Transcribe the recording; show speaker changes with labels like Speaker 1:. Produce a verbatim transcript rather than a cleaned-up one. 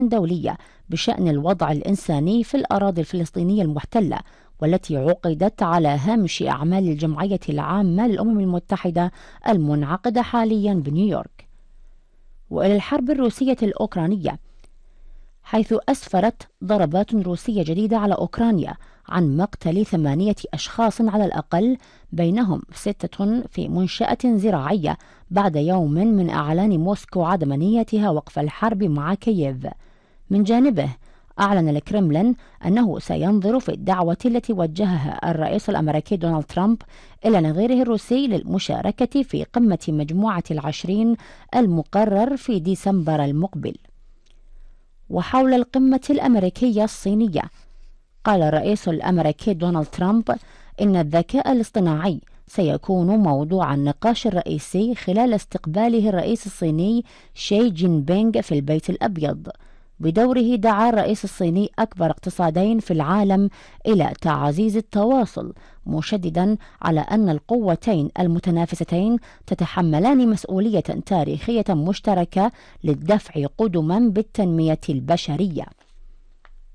Speaker 1: دولية بشأن الوضع الإنساني في الأراضي الفلسطينية المحتلة، والتي عقدت على هامش أعمال الجمعية العامة للأمم المتحدة المنعقدة حاليا بنيويورك. وإلى الحرب الروسية الأوكرانية، حيث أسفرت ضربات روسية جديدة على أوكرانيا عن مقتل ثمانية أشخاص على الأقل، بينهم ستة في منشأة زراعية، بعد يوم من إعلان موسكو عدم نيتها وقف الحرب مع كييف. من جانبه، أعلن الكرملين أنه سينظر في الدعوة التي وجهها الرئيس الأمريكي دونالد ترامب إلى نظيره الروسي للمشاركة في قمة مجموعة العشرين المقرر في ديسمبر المقبل. وحول القمة الأمريكية الصينية، قال الرئيس الأمريكي دونالد ترامب إن الذكاء الاصطناعي سيكون موضوع النقاش الرئيسي خلال استقباله الرئيس الصيني شي جين بينغ في البيت الأبيض. بدوره دعا الرئيس الصيني أكبر اقتصادين في العالم إلى تعزيز التواصل، مشددا على أن القوتين المتنافستين تتحملان مسؤولية تاريخية مشتركة للدفع قدما بالتنمية البشرية.